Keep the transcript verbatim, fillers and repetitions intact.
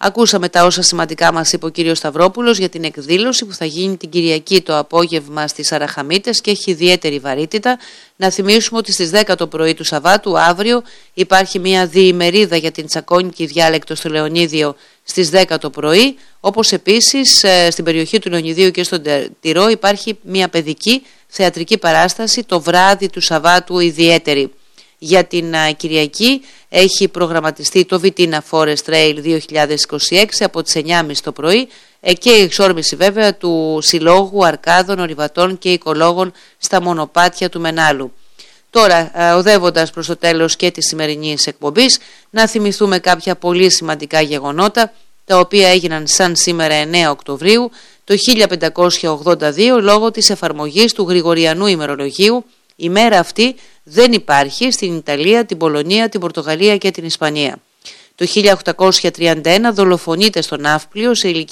Ακούσαμε τα όσα σημαντικά μας είπε ο κύριος Σταυρόπουλος για την εκδήλωση που θα γίνει την Κυριακή το απόγευμα στις Αραχαμίτες και έχει ιδιαίτερη βαρύτητα. Να θυμίσουμε ότι στις δέκα το πρωί του Σαββάτου, αύριο, υπάρχει μια διημερίδα για την τσακώνικη διάλεκτο στο Λεωνίδιο στις δέκα το πρωί, όπως επίσης στην περιοχή του Λεωνιδίου και στον Τυρό υπάρχει μια παιδική θεατρική παράσταση το βράδυ του Σαββάτου ιδιαίτερη. Για την Κυριακή έχει προγραμματιστεί το Βιτίνα Forest Trail δύο χιλιάδες είκοσι έξι από τις εννιά και μισή το πρωί και η εξόρμηση βέβαια του Συλλόγου Αρκάδων, Ορειβατών και Οικολόγων στα μονοπάτια του Μενάλου. Τώρα, οδεύοντας προς το τέλος και της σημερινής εκπομπής, να θυμηθούμε κάποια πολύ σημαντικά γεγονότα τα οποία έγιναν σαν σήμερα εννέα Οκτωβρίου το χίλια πεντακόσια ογδόντα δύο λόγω της εφαρμογής του Γρηγοριανού ημερολογίου. Η μέρα αυτή δεν υπάρχει στην Ιταλία, την Πολωνία, την Πορτογαλία και την Ισπανία. Το χίλια οκτακόσια τριάντα ένα δολοφονείται στο Ναύπλιο σε ηλικία